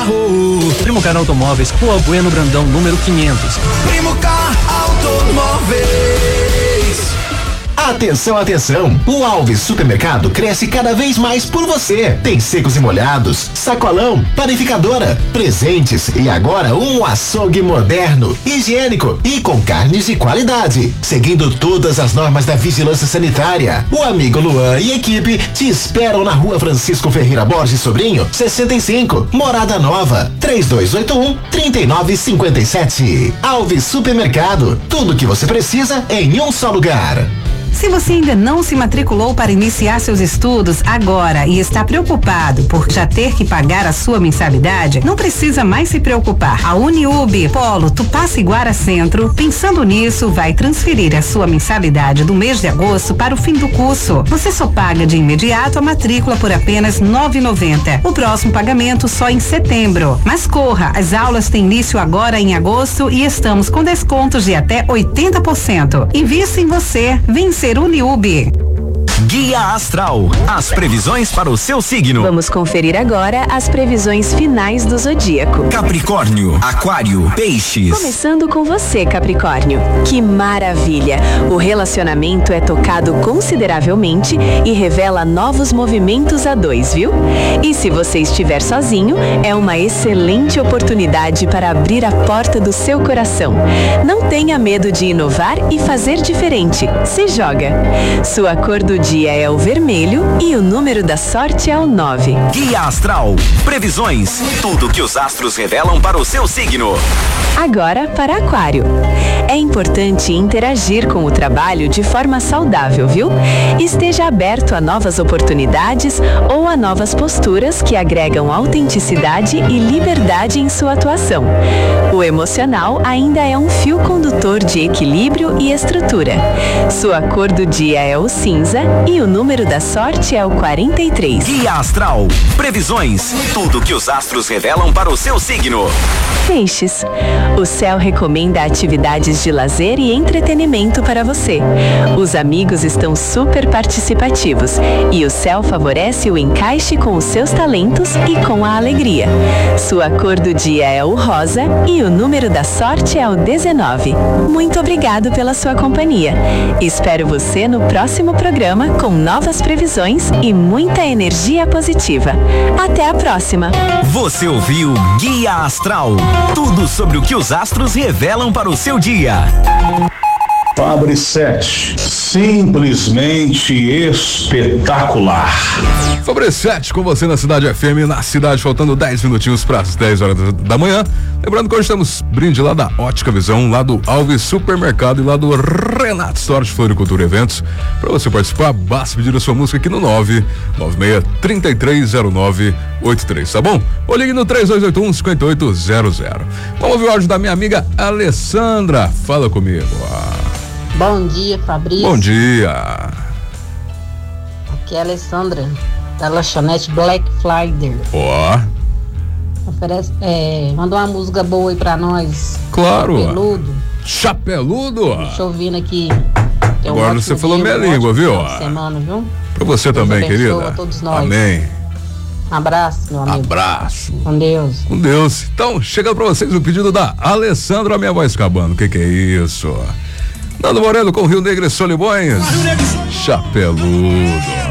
carro. Primocar Automóveis, Rua Bueno Brandão, número 500. Primocar Automóveis. Atenção, atenção! O Alves Supermercado cresce cada vez mais por você. Tem secos e molhados, sacolão, panificadora, presentes e agora um açougue moderno, higiênico e com carnes de qualidade, seguindo todas as normas da vigilância sanitária. O amigo Luan e equipe te esperam na Rua Francisco Ferreira Borges Sobrinho, 65, Morada Nova, 3281-3957. Alves Supermercado, tudo que você precisa em um só lugar. Se você ainda não se matriculou para iniciar seus estudos agora e está preocupado por já ter que pagar a sua mensalidade, não precisa mais se preocupar. A Uniub, Polo, Tupaciguara Centro, pensando nisso, vai transferir a sua mensalidade do mês de agosto para o fim do curso. Você só paga de imediato a matrícula por apenas R$ 9,90. O próximo pagamento só em setembro. Mas corra, as aulas têm início agora em agosto e estamos com descontos de até 80%. Invista em você, vencer Uniub. Guia Astral, as previsões para o seu signo. Vamos conferir agora as previsões finais do zodíaco. Capricórnio, Aquário, Peixes. Começando com você, Capricórnio. Que maravilha! O relacionamento é tocado consideravelmente e revela novos movimentos a dois, viu? E se você estiver sozinho, é uma excelente oportunidade para abrir a porta do seu coração. Não tenha medo de inovar e fazer diferente. Se joga. Sua cor do dia é o vermelho e o número da sorte é o 9. Guia Astral, previsões, tudo que os astros revelam para o seu signo. Agora para Aquário. É importante interagir com o trabalho de forma saudável, viu? Esteja aberto a novas oportunidades ou a novas posturas que agregam autenticidade e liberdade em sua atuação. O emocional ainda é um fio condutor de equilíbrio e estrutura. Sua cor do dia é o cinza e o número da sorte é o 43. Guia Astral, previsões, tudo que os astros revelam para o seu signo. Peixes. O céu recomenda atividades de lazer e entretenimento para você. Os amigos estão super participativos e o céu favorece o encaixe com os seus talentos e com a alegria. Sua cor do dia é o rosa e o número da sorte é o 19. Muito obrigado pela sua companhia. Espero você no próximo programa com novas previsões e muita energia positiva. Até a próxima. Você ouviu Guia Astral, tudo sobre o que os astros revelam para o seu dia. Fabre 7, simplesmente espetacular. Fabre 7 com você na Cidade FM, na cidade, faltando 10 minutinhos para as 10 horas da manhã. Lembrando que hoje temos brinde lá da Ótica Visão, lá do Alves Supermercado e lá do Renato Store de Floricultura Eventos. Para você participar, basta pedir a sua música aqui no 996-330983, tá bom? Ou ligue no 3281-5800. Vamos ouvir o áudio da minha amiga Alessandra. Fala comigo. Bom dia, Fabrício. Bom dia. Aqui é a Alessandra, da lanchonete Black Friday. Oferece, manda uma música boa aí pra nós. Claro. Chapeludo. Chapeludo? Deixa eu ouvir aqui. Agora você falou minha língua, viu? Semana, viu? Pra você Deus também, abençoe querida. a todos nós. Amém. Abraço, meu amigo. Abraço. Com Deus. Com Deus. Então, chegando pra vocês o pedido da Alessandra, a minha voz acabando. O que é isso? Nando Moreno com Rio Negro e Solimões. Chapeludo.